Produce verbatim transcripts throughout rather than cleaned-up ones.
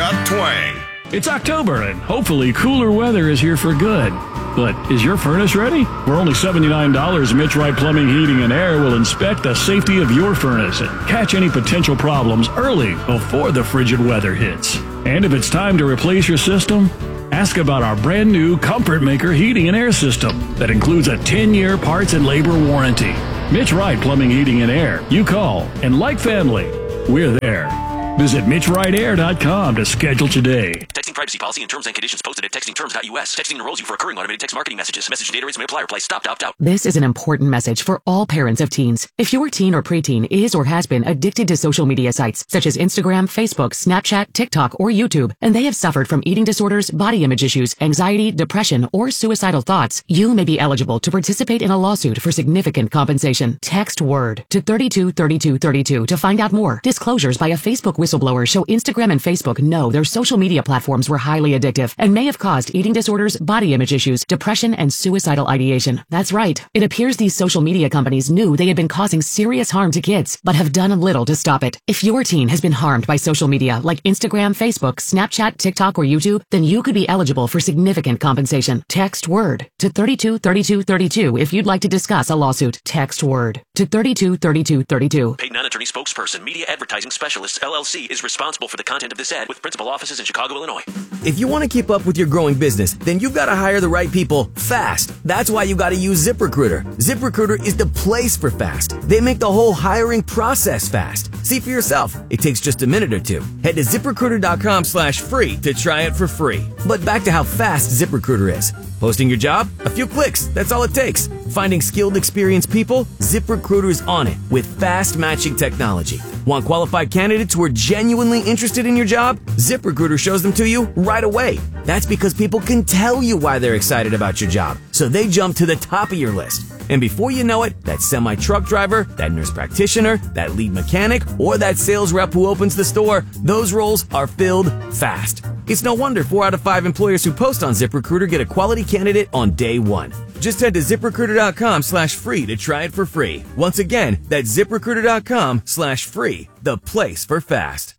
got twang. It's October, and hopefully cooler weather is here for good. But is your furnace ready? For only seventy-nine dollars, Mitch Wright Plumbing, Heating, and Air will inspect the safety of your furnace and catch any potential problems early before the frigid weather hits. And if it's time to replace your system, ask about our brand new Comfort Maker Heating and Air System that includes a ten-year parts and labor warranty. Mitch Wright Plumbing, Heating, and Air. You call, and like family, we're there. Visit Mitch Wright Air dot com to schedule today. Texting privacy policy and terms and conditions posted at texting terms dot U S. Texting enrolls you for recurring automated text marketing messages. Message data rates may apply. Reply stop to opt out. This is an important message for all parents of teens. If your teen or preteen is or has been addicted to social media sites such as Instagram, Facebook, Snapchat, TikTok, or YouTube, and they have suffered from eating disorders, body image issues, anxiety, depression, or suicidal thoughts, you may be eligible to participate in a lawsuit for significant compensation. Text WORD to thirty-two thirty-two thirty-two to find out more. Disclosures by a Facebook whistleblower show Instagram and Facebook know their social media platforms were highly addictive and may have caused eating disorders, body image issues, depression, and suicidal ideation. That's right. It appears these social media companies knew they had been causing serious harm to kids, but have done little to stop it. If your teen has been harmed by social media like Instagram, Facebook, Snapchat, TikTok, or YouTube, then you could be eligible for significant compensation. Text WORD to thirty-two thirty-two thirty-two if you'd like to discuss a lawsuit. Text WORD to thirty-two thirty-two thirty-two. Paid non-attorney spokesperson, Media Advertising Specialists, L L C, is responsible for the content of this ad with principal offices in Chicago, Illinois. If you want to keep up with your growing business, then you've got to hire the right people fast. That's why you got to use ZipRecruiter. ZipRecruiter is the place for fast. They make the whole hiring process fast. See for yourself. It takes just a minute or two. Head to ZipRecruiter.com slash free to try it for free. But back to how fast ZipRecruiter is. Posting your job? A few clicks. That's all it takes. Finding skilled, experienced people? ZipRecruiter is on it with fast matching technology. Want qualified candidates who are genuinely interested in your job? ZipRecruiter shows them to you right away. That's because people can tell you why they're excited about your job, so they jump to the top of your list. And before you know it, that semi-truck driver, that nurse practitioner, that lead mechanic, or that sales rep who opens the store, those roles are filled fast. It's no wonder four out of five employers who post on ZipRecruiter get a quality candidate on day one. Just head to ZipRecruiter.com slash free to try it for free. Once again, that's ZipRecruiter.com slash free, the place for fast.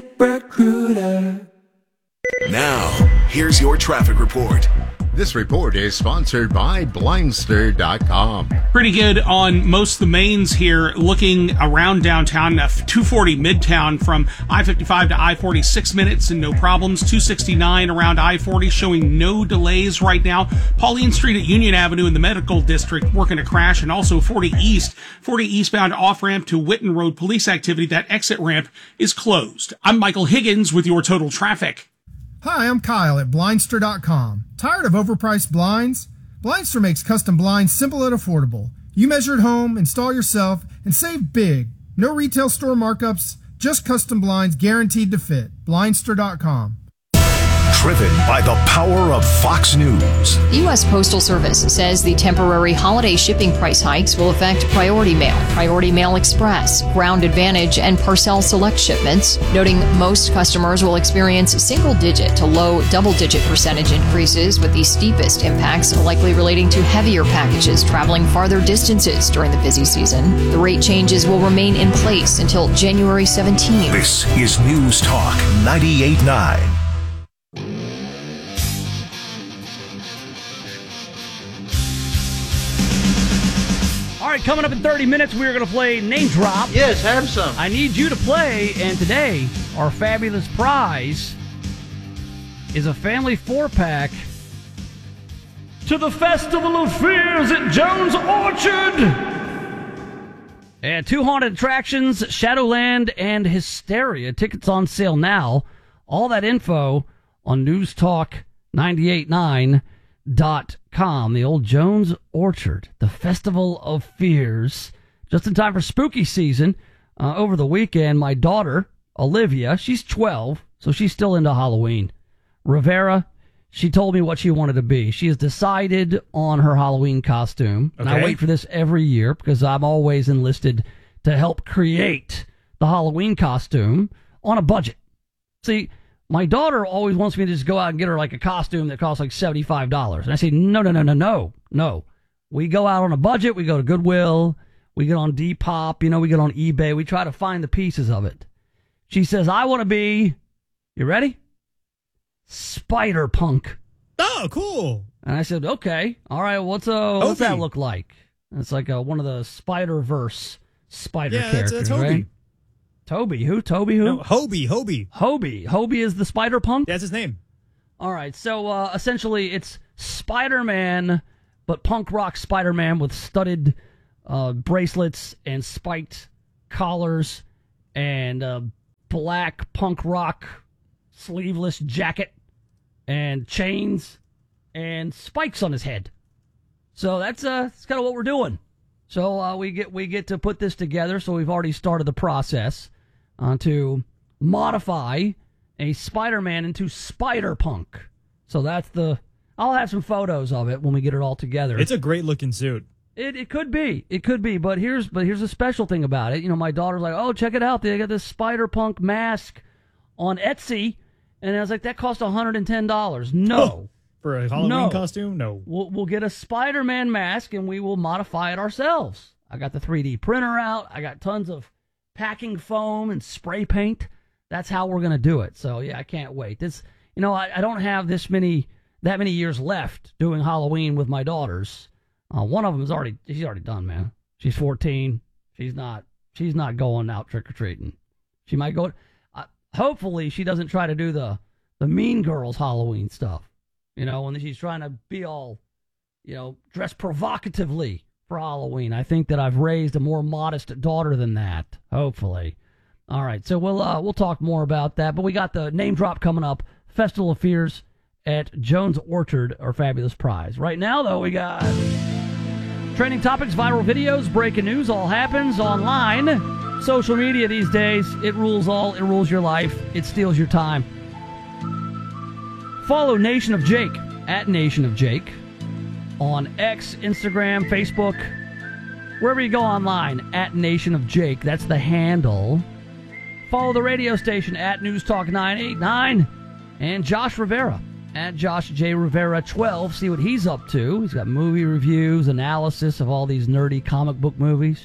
ZipRecruiter. Now, here's your traffic report. This report is sponsored by Blindster dot com. Pretty good on most of the mains here. Looking around downtown, uh, two forty Midtown from I fifty-five to I forty, six minutes and no problems. two sixty-nine around I forty showing no delays right now. Pauline Street at Union Avenue in the Medical District working a crash, and also forty East, forty eastbound off-ramp to Witten Road. Police activity. That exit ramp is closed. I'm Michael Higgins with your total traffic. Hi, I'm Kyle at Blindster dot com. Tired of overpriced blinds? Blindster makes custom blinds simple and affordable. You measure at home, install yourself, and save big. No retail store markups, just custom blinds guaranteed to fit. Blindster dot com. Driven by the power of Fox News. The U S Postal Service says the temporary holiday shipping price hikes will affect Priority Mail, Priority Mail Express, Ground Advantage, and Parcel Select shipments, noting most customers will experience single-digit to low double-digit percentage increases, with the steepest impacts likely relating to heavier packages traveling farther distances during the busy season. The rate changes will remain in place until January seventeenth. This is News Talk ninety-eight point nine. All right, coming up in thirty minutes, we're going to play Name Drop. Yes, have some. I need you to play, and today, our fabulous prize is a family four-pack to the Festival of Fears at Jones Orchard. And two haunted attractions, Shadowland and Hysteria. Tickets on sale now. All that info on News Talk ninety-eight point nine dot com. The old Jones Orchard, the Festival of Fears. Just in time for spooky season. Uh, over the weekend, my daughter, Olivia, she's twelve, so she's still into Halloween. Rivera, she told me what she wanted to be. She has decided on her Halloween costume. Okay. And I wait for this every year because I'm always enlisted to help create the Halloween costume on a budget. See, my daughter always wants me to just go out and get her like a costume that costs like seventy-five dollars. And I say, no, no, no, no, no, no. We go out on a budget. We go to Goodwill. We get on Depop. You know, we get on eBay. We try to find the pieces of it. She says, I want to be, you ready? Spider Punk. Oh, cool. And I said, okay, all right, what's uh, what's that look like? And it's like a, one of the Spider-Verse spider yeah, characters, that's, that's Hobie. right? Toby, who? Toby, who? No, Hobie, Hobie. Hobie. Hobie is the Spider Punk? That's his name. All right, so uh, essentially it's Spider-Man, but punk rock Spider-Man with studded uh, bracelets and spiked collars and uh, black punk rock sleeveless jacket and chains and spikes on his head. So that's uh, that's kind of what we're doing. So uh, we get we get to put this together. So we've already started the process uh, to modify a Spider-Man into Spider-Punk. So that's the. I'll have some photos of it when we get it all together. It's a great looking suit. It it could be. It could be. But here's but here's a special thing about it. You know, my daughter's like, oh, check it out. They got this Spider-Punk mask on Etsy. And I was like, that cost one hundred ten dollars. No. Oh, for a Halloween no. costume? No. We'll, we'll get a Spider-Man mask, and we will modify it ourselves. I got the three D printer out. I got tons of packing foam and spray paint. That's how we're going to do it. So, yeah, I can't wait. This, you know, I, I don't have this many, that many years left doing Halloween with my daughters. Uh, one of them is already, she's already done, man. She's fourteen. She's not, she's not going out trick-or-treating. She might go... Hopefully she doesn't try to do the, the Mean Girls Halloween stuff, you know, when she's trying to be all, you know, dressed provocatively for Halloween. I think that I've raised a more modest daughter than that, hopefully. All right, so we'll uh, we'll talk more about that, but we got the name drop coming up, Festival of Fears at Jones Orchard, our fabulous prize. Right now, though, we got trending topics, viral videos, breaking news, all happens online. Social media these days, it rules all, it rules your life, it steals your time. Follow Nation of Jake, at Nation of Jake, on X, Instagram, Facebook, wherever you go online, at Nation of Jake, that's the handle. Follow the radio station, at News Talk nine eighty-nine, and Josh Rivera, at Josh J. Rivera twelve, see what he's up to. He's got movie reviews, analysis of all these nerdy comic book movies.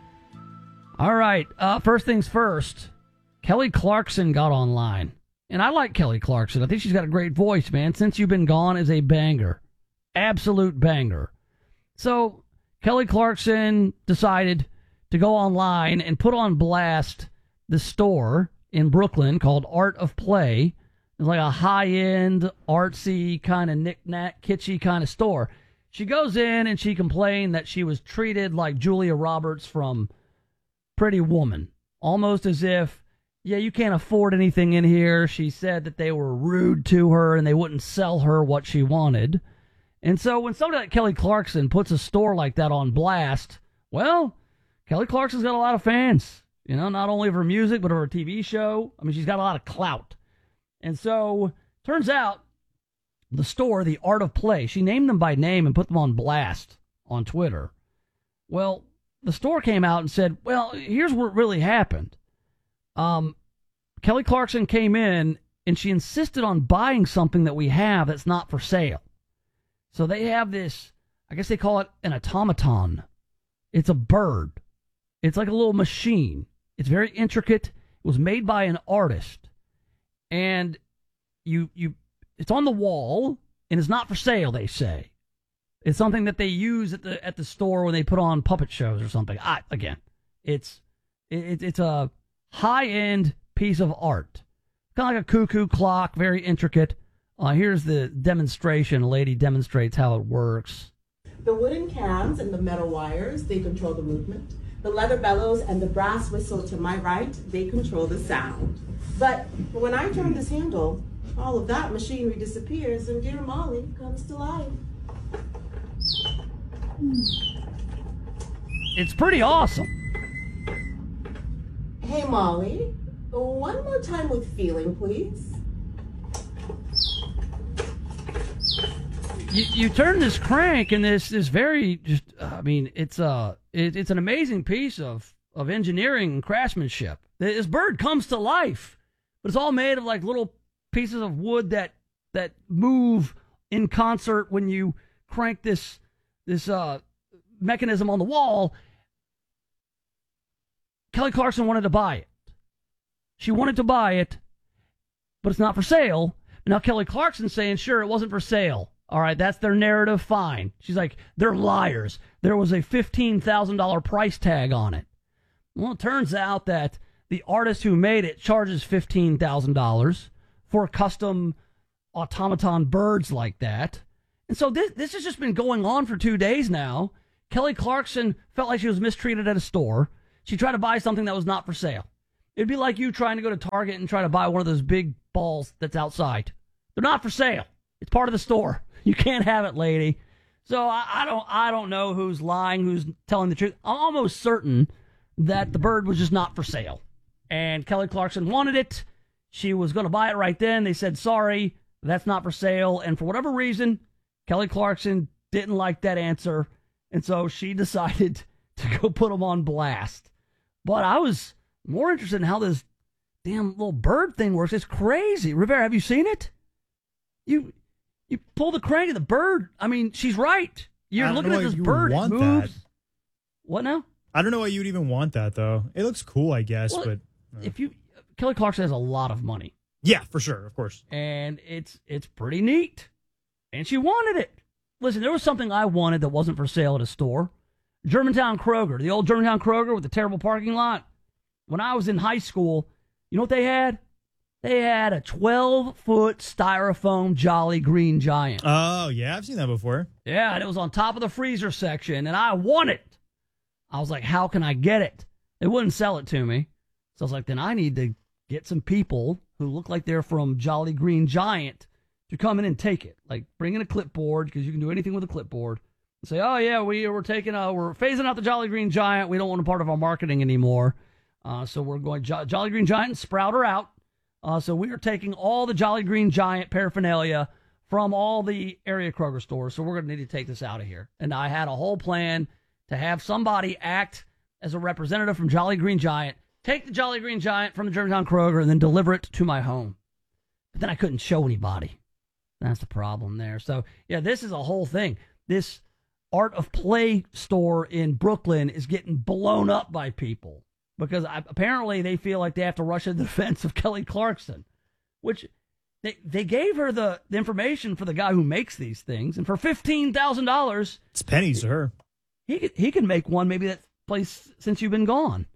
All right, uh, first things first, Kelly Clarkson got online. And I like Kelly Clarkson. I think she's got a great voice, man. Since You've Been Gone is a banger. Absolute banger. So, Kelly Clarkson decided to go online and put on blast the store in Brooklyn called Art of Play. It's like a high-end, artsy, kind of knick-knack, kitschy kind of store. She goes in and she complained that she was treated like Julia Roberts from Pretty Woman, almost as if, yeah, you can't afford anything in here. She said that they were rude to her and they wouldn't sell her what she wanted. And so when somebody like Kelly Clarkson puts a store like that on blast, well, Kelly Clarkson's got a lot of fans, you know, not only of her music, but of her T V show. I mean, she's got a lot of clout. And so, turns out, the store, the Art of Play, she named them by name and put them on blast on Twitter. Well, the store came out and said, well, here's what really happened. Um, Kelly Clarkson came in and she insisted on buying something that we have that's not for sale. So they have this, I guess they call it an automaton. It's a bird. It's like a little machine. It's very intricate. It was made by an artist. And you, you, it's on the wall and it's not for sale, they say. It's something that they use at the at the store when they put on puppet shows or something. I, again, it's it, it's a high-end piece of art. Kind of like a cuckoo clock, very intricate. Uh, here's the demonstration. A lady demonstrates how it works. The wooden cams and the metal wires, they control the movement. The leather bellows and the brass whistle to my right, they control the sound. But when I turn this handle, all of that machinery disappears and dear Molly comes to life. It's pretty awesome. Hey, Molly, one more time with feeling, please. You, you turn this crank and this is very just, I mean, it's a, it, it's an amazing piece of, of engineering and craftsmanship. This bird comes to life, but it's all made of like little pieces of wood that, that move in concert when you crank this this uh, mechanism on the wall. Kelly Clarkson wanted to buy it. She wanted to buy it, but it's not for sale Now, Kelly Clarkson's saying, sure, it wasn't for sale. All right, that's their narrative, fine. She's like, they're liars. There was a fifteen thousand dollars price tag on it. Well, it turns out that the artist who made it charges fifteen thousand dollars for custom automaton birds like that. And so this, this has just been going on for two days now. Kelly Clarkson felt like she was mistreated at a store. She tried to buy something that was not for sale. It'd be like you trying to go to Target and try to buy one of those big balls that's outside. They're not for sale. It's part of the store. You can't have it, lady. So I, I don't I don't know who's lying, who's telling the truth. I'm almost certain that the bird was just not for sale. And Kelly Clarkson wanted it. She was going to buy it right then. They said, sorry, that's not for sale. And for whatever reason, Kelly Clarkson didn't like that answer. And so she decided to go put them on blast. But I was more interested in how this damn little bird thing works. It's crazy. Rivera, have you seen it? You you pull the crank of the bird. I mean, she's right. You're looking at this bird. It moves. That. What now? I don't know why you'd even want that, though. It looks cool, I guess, well, but uh. if you Kelly Clarkson has a lot of money. Yeah, for sure, of course. And it's it's pretty neat. And she wanted it. Listen, there was something I wanted that wasn't for sale at a store. Germantown Kroger, the old Germantown Kroger with the terrible parking lot. When I was in high school, you know what they had? They had a twelve-foot styrofoam Jolly Green Giant. Oh, yeah, I've seen that before. Yeah, and it was on top of the freezer section, and I want it. I was like, how can I get it? They wouldn't sell it to me. So I was like, then I need to get some people who look like they're from Jolly Green Giant to come in and take it. Like, bring in a clipboard, because you can do anything with a clipboard. And say, oh, yeah, we, we're taking a, we're phasing out the Jolly Green Giant. We don't want a part of our marketing anymore. Uh, so we're going jo- Jolly Green Giant and Sprouter out. Uh, so we are taking all the Jolly Green Giant paraphernalia from all the area Kroger stores. So we're going to need to take this out of here. And I had a whole plan to have somebody act as a representative from Jolly Green Giant, take the Jolly Green Giant from the Germantown Kroger, and then deliver it to my home. But then I couldn't show anybody. That's the problem there. So, yeah, this is a whole thing. This Art of Play store in Brooklyn is getting blown up by people. Because I, apparently they feel like they have to rush to the defense of Kelly Clarkson, which they they gave her the, the information for the guy who makes these things, and for fifteen thousand dollars, it's pennies to her. He could, he can make one maybe that plays Since You've Been Gone.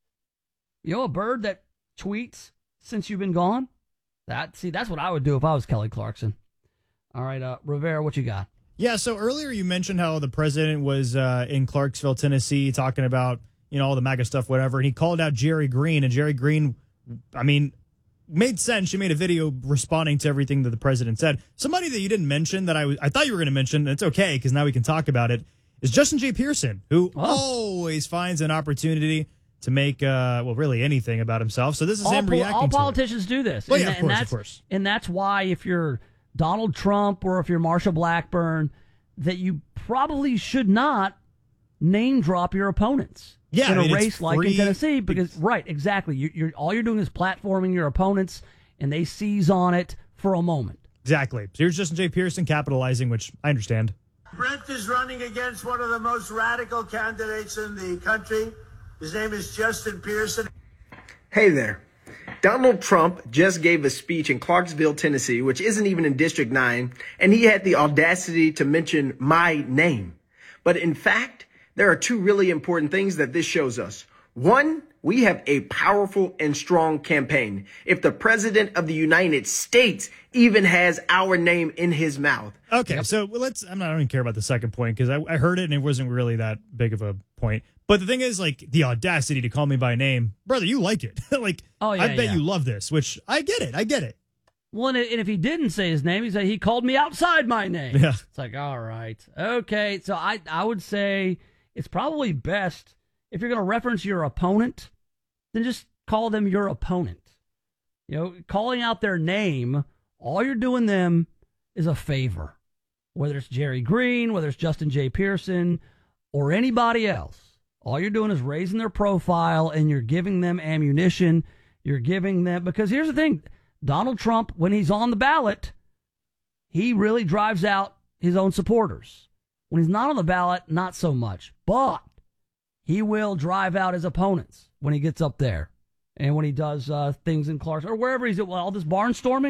You know, a bird that tweets Since You've Been Gone. That see, that's what I would do if I was Kelly Clarkson. All right, uh, Rivera, what you got? Yeah, so earlier you mentioned how the president was uh, in Clarksville, Tennessee, talking about, you know, all the MAGA stuff, whatever. And he called out Jerry Green, and Jerry Green, I mean, made sense. She made a video responding to everything that the president said. Somebody that you didn't mention that I, was, I thought you were going to mention, and it's okay because now we can talk about it, is Justin J. Pearson, who oh. always finds an opportunity to make, uh, well, really anything about himself. So this is all him po- reacting all to politicians it. do this. Well, and, yeah, of and course, that's, of course. And that's why if you're Donald Trump or if you're Marsha Blackburn, that you probably should not name drop your opponents. Yeah, in a I mean, race like free, in Tennessee, because right, exactly, you, you're all you're doing is platforming your opponents, and they seize on it for a moment. Exactly. So here's Justin J. Pearson capitalizing, which I understand. Brent is running against one of the most radical candidates in the country. His name is Justin Pearson. Hey there. Donald Trump just gave a speech in Clarksville, Tennessee, which isn't even in District nine, and he had the audacity to mention my name. But in fact, there are two really important things that this shows us. One, we have a powerful and strong campaign. If the president of the United States even has our name in his mouth. Okay, yep. so let's, I'm not, I don't even care about the second point because I, I heard it and it wasn't really that big of a point. But the thing is, like, the audacity to call me by name, brother, you like it. like, oh, yeah, I bet yeah. you love this, which I get it. I get it. Well, and if he didn't say his name, he said he called me outside my name. Yeah. It's like, all right. Okay, so I, I would say it's probably best if you're going to reference your opponent, then just call them your opponent. You know, calling out their name, all you're doing them is a favor. Whether it's Jerry Green, whether it's Justin J. Pearson, or anybody else. All you're doing is raising their profile, and you're giving them ammunition. You're giving them, because here's the thing, Donald Trump, when he's on the ballot, he really drives out his own supporters. When he's not on the ballot, not so much. But he will drive out his opponents when he gets up there. And when he does uh, things in Clarksville, or wherever he's at, well, all this barnstorming,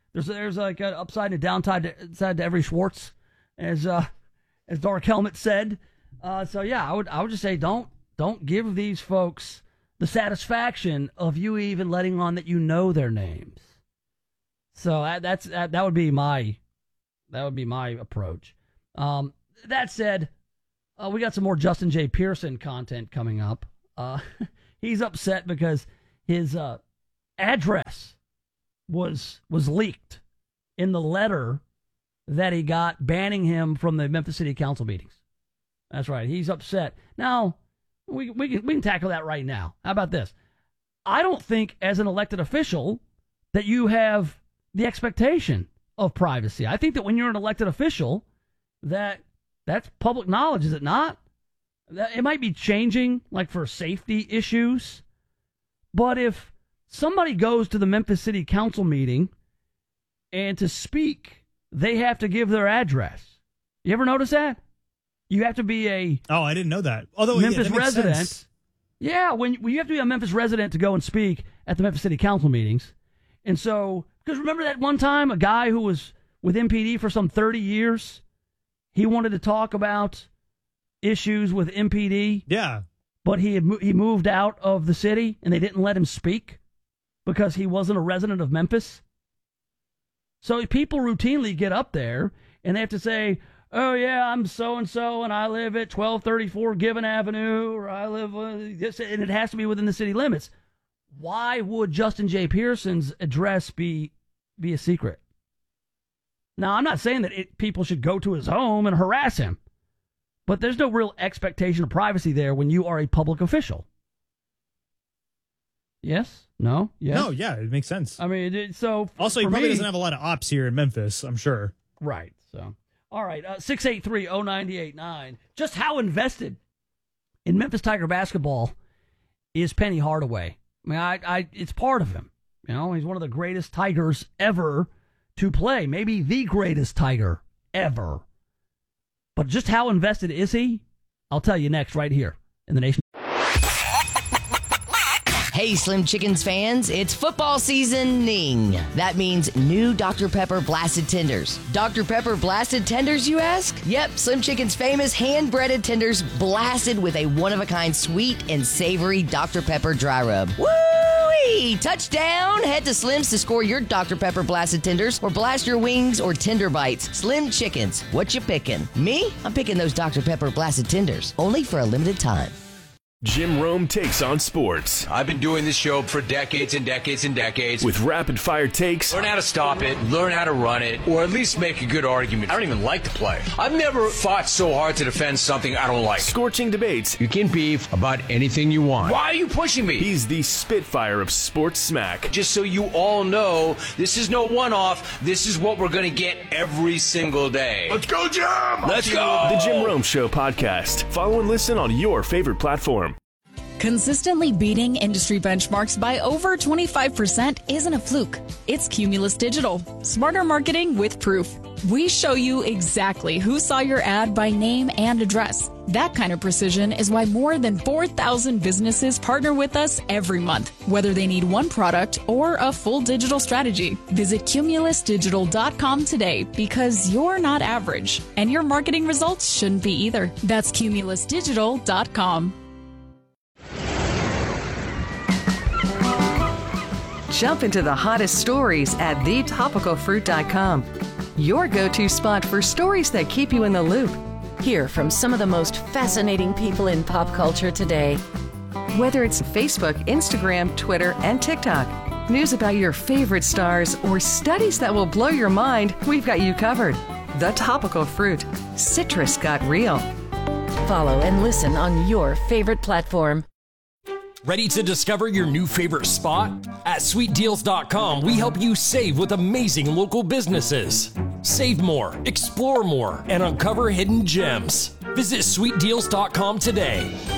There's there's like an upside and a downside to, side to every Schwartz, as uh, as Dark Helmet said. Uh, so yeah, I would I would just say don't don't give these folks the satisfaction of you even letting on that you know their names. So that, that's that, that would be my that would be my approach. Um, that said, uh, we got some more Justin J. Pearson content coming up. Uh, he's upset because his uh, address was was leaked in the letter that he got banning him from the Memphis City Council meetings. That's right. He's upset. Now, we we can, we can tackle that right now. How about this? I don't think as an elected official that you have the expectation of privacy. I think that when you're an elected official, that that's public knowledge, is it not? That it might be changing, like for safety issues. But if somebody goes to the Memphis City Council meeting and to speak, they have to give their address. You ever notice that? You have to be a oh, I didn't know that. Although Memphis yeah, that resident. Sense. Yeah, when, when you have to be a Memphis resident to go and speak at the Memphis City Council meetings. And so, because remember that one time a guy who was with M P D for some thirty years, he wanted to talk about issues with M P D. Yeah. But he had, he moved out of the city and they didn't let him speak because he wasn't a resident of Memphis. So people routinely get up there and they have to say, oh, yeah, I'm so-and-so, and I live at twelve thirty-four Given Avenue, or I live, uh, this, and it has to be within the city limits. Why would Justin J. Pearson's address be be a secret? Now, I'm not saying that it, people should go to his home and harass him, but there's no real expectation of privacy there when you are a public official. Yes? No? Yes? No, yeah, it makes sense. I mean, it, so... Also, he for probably me, doesn't have a lot of ops here in Memphis, I'm sure. Right, so... All right, uh, six eight three oh nine eight nine. Just how invested in Memphis Tiger basketball is Penny Hardaway? I mean, I, I, it's part of him. You know, he's one of the greatest Tigers ever to play. Maybe the greatest Tiger ever. But just how invested is he? I'll tell you next right here in the Nation. Hey, Slim Chickens fans, it's football seasoning. That means new Doctor Pepper Blasted Tenders. Doctor Pepper Blasted Tenders, you ask? Yep, Slim Chicken's famous hand-breaded tenders blasted with a one-of-a-kind sweet and savory Doctor Pepper dry rub. Woo-wee! Touchdown! Head to Slim's to score your Doctor Pepper Blasted Tenders or blast your wings or tender bites. Slim Chickens, what you picking? Me? I'm picking those Doctor Pepper Blasted Tenders, only for a limited time. Jim Rome takes on sports. I've been doing this show for decades and decades and decades. With rapid-fire takes. Learn how to stop it, learn how to run it, or at least make a good argument. I don't even like to play. I've never fought so hard to defend something I don't like. Scorching debates. You can beef about anything you want. Why are you pushing me? He's the Spitfire of sports smack. Just so you all know, this is no one-off. This is what we're going to get every single day. Let's go, Jim! Let's go! The Jim Rome Show podcast. Follow and listen on your favorite platform. Consistently beating industry benchmarks by over twenty-five percent isn't a fluke. It's Cumulus Digital. Smarter marketing with proof. We show you exactly who saw your ad by name and address. That kind of precision is why more than four thousand businesses partner with us every month, whether they need one product or a full digital strategy. Visit cumulus digital dot com today because you're not average, and your marketing results shouldn't be either. That's cumulus digital dot com. Jump into the hottest stories at the topical fruit dot com. Your go-to spot for stories that keep you in the loop. Hear from some of the most fascinating people in pop culture today. Whether it's Facebook, Instagram, Twitter, and TikTok, news about your favorite stars, or studies that will blow your mind, we've got you covered. The Topical Fruit. Citrus got real. Follow and listen on your favorite platform. Ready to discover your new favorite spot? At sweet deals dot com, we help you save with amazing local businesses. Save more, explore more, and uncover hidden gems. Visit sweet deals dot com today.